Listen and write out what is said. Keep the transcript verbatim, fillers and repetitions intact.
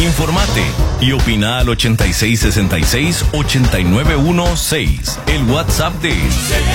Informate y opina al ochenta y seis sesenta y seis ochenta y nueve dieciséis. El WhatsApp de